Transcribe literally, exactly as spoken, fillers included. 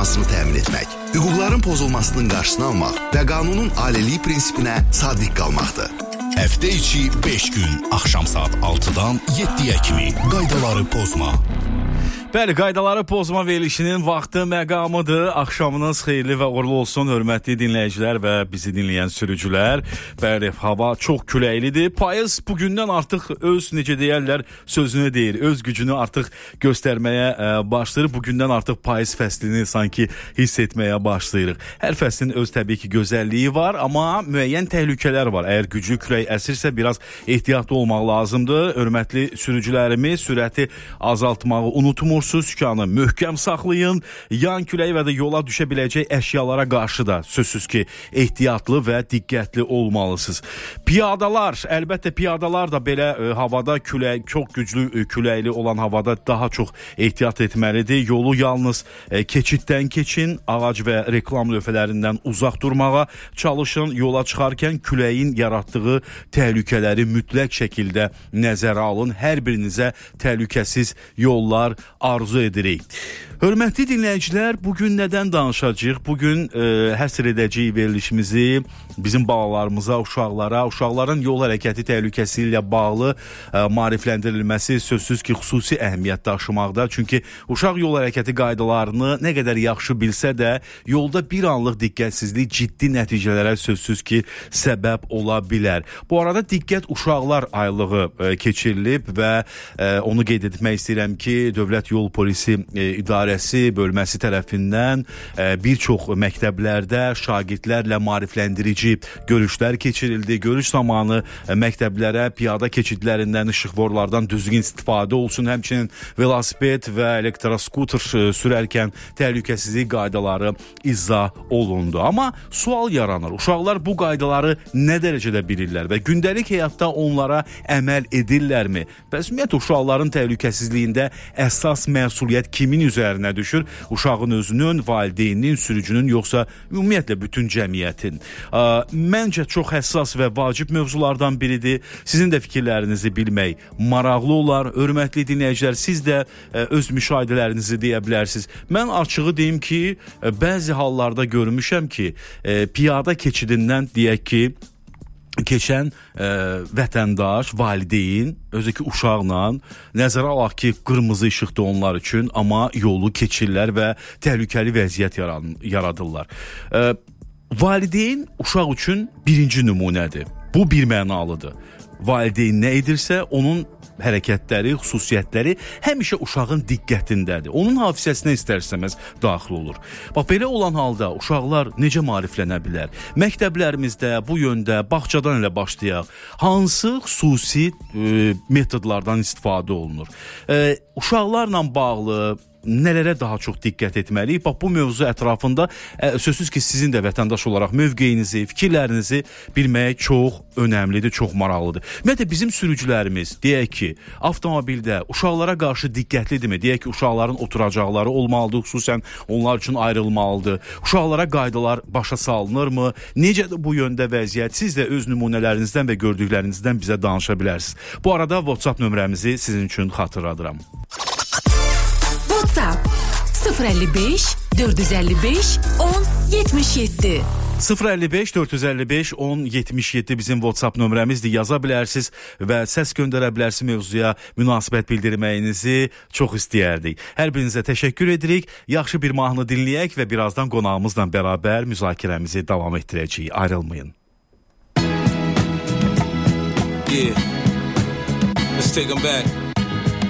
qorunmasını təmin etmək, hüquqların pozulmasının qarşısını almaq və qanunun aliliyi prinsipinə sadiq qalmaqdır. Həftə içi beş gün axşam saat altıdan yeddiyə kimi qaydaları pozma. Bəli, qaydaları pozma verilişinin vaxtı, məqamıdır. Axşamınız xeyirli və uğurlu olsun, hörmətli dinləyicilər və bizi dinləyən sürücülər. Bəli, hava çox küləklidir. Payız bugündən artıq öz, necə deyərlər, sözünü deyir, öz gücünü artıq göstərməyə ə, başlayır. Bugündən artıq payız fəslini sanki hiss etməyə başlayırıq. Hər fəslin öz təbii ki gözəlliyi var, amma müəyyən təhlükələr var. Əgər güclü külək əsirsə biraz ehtiyatlı olmaq lazımdır. Hörmətli sürücülərimiz, sürəti azaltmağı unutmur. Sükanı möhkəm saxlayın, yan külək və də yola düşə biləcək əşyalara qarşı da sözsüz ki ehtiyatlı və diqqətli olmalısınız. Piyadalar, əlbəttə piyadalar da belə e, havada külək, çox güclü e, küləkli olan havada daha çox ehtiyat etməlidir. Yolu yalnız e, keçiddən keçin, ağac və reklam lövhələrindən uzaq durmağa çalışın. Yola çıxarkən küləyin yaratdığı təhlükələri mütləq şəkildə nəzərə alın. Hər birinizə təhlükəsiz yollar arzu edirik. Hörmətli dinləyicilər, bugün nədən danışacağıq? Bugün e, həsr edəcəyik verilişimizi bizim balalarımıza, uşaqlara, uşaqların yol hərəkəti təhlükəsi ilə bağlı e, maarifləndirilməsi sözsüz ki, xüsusi əhəmiyyət daşımaqda. Çünki uşaq yol hərəkəti qaydalarını nə qədər yaxşı bilsə də, yolda bir anlıq diqqətsizlik ciddi nəticələrə sözsüz ki, səbəb ola bilər. Bu arada diqqət uşaqlar aylığı e, keçirilib və e, onu qeyd etmək istəyirəm ki, Dövlət Yol Polisi e, İdarəsi bölməsi tərəfindən e, bir çox məktəblərdə şagirdlərlə maarifləndirici görüşlər keçirildi. Görüş zamanı e, məktəblərə piyada keçidlərindən, işıqforlardan düzgün istifadə olsun. Həmçinin velosiped və elektroskuter e, sürərkən təhlükəsizlik qaydaları izah olundu. Amma sual yaranır. Uşaqlar bu qaydaları nə dərəcədə bilirlər və gündəlik həyatda onlara əməl edirlərmi? Bəs ümumiyyətlə uşaqların təhlükəsizliyində əsas məsuliyyət kimin üzərinə düşür? Uşağın özünün, valideynin, sürücünün, yoxsa ümumiyyətlə bütün cəmiyyətin? Ə, məncə çox həssas və vacib mövzulardan biridir. Sizin də fikirlərinizi bilmək maraqlı olar. Hörmətli dinləyicilər, siz də ə, öz müşahidələrinizi deyə bilərsiniz. Mən açığı deyim ki, ə, bəzi hallarda görmüşəm ki, ə, piyada keçidindən deyək ki, keçən e, vətəndaş, valideyn, özü ki uşaqla nəzərə alaq ki, qırmızı işıqda onlar üçün, amma yolu keçirlər və təhlükəli vəziyyət yaradırlar. E, valideyn uşaq üçün birinci nümunədir. Bu bir mənalıdır. Valideyn nə edirsə, onun hərəkətləri, xüsusiyyətləri həmişə uşağın diqqətindədir. Onun hafizəsinə istər-istəməz daxil olur. Bax, belə olan halda uşaqlar necə maariflənə bilər? Məktəblərimizdə bu yöndə bağçadan elə başlayaq. Hansı xüsusi e, metodlardan istifadə olunur? E, uşaqlarla bağlı nələrə daha çox diqqət etməliyik? Bax, bu mövzu ətrafında ə, sözsüz ki, sizin də vətəndaş olaraq mövqeyinizi, fikirlərinizi bilmək çox önəmlidir, çox maraqlıdır. Ümumiyyətlə, bizim sürücülərimiz, deyək ki, avtomobildə uşaqlara qarşı diqqətlidirmi? Deyək ki, uşaqların oturacaqları olmalıdır, xüsusən onlar üçün ayrılmalıdır. Uşaqlara qaydalar başa salınırmı? Necədir bu yöndə vəziyyət? Siz də öz nümunələrinizdən və gördüklərinizdən bizə danışa bilərsiniz. Bu arada WhatsApp nömrəmizi sizin üçün xatırladıram. WhatsApp sıfır əlli beş dörd yüz əlli beş on yetmiş yeddi. sıfır əlli beş dörd yüz əlli beş on yetmiş yeddi bizim WhatsApp nömrəmizdir. Yaza bilərsiniz və səs göndərə bilərsiniz, mövzuya münasibət bildirməyinizi çox istəyərdik. Hər birinizə təşəkkür edirik. Yaxşı bir mahnı dinləyək və birazdan qonağımızla bərabər müzakirəmizi davam etdirəcəyik. Ayrılmayın. Yeah. Let's take them back.